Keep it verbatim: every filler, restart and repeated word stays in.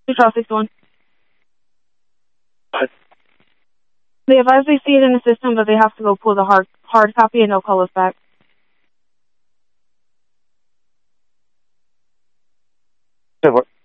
Two twelve six one. What? They advise they see it in the system, but they have to go pull the hard hard copy and they'll call us back. So what?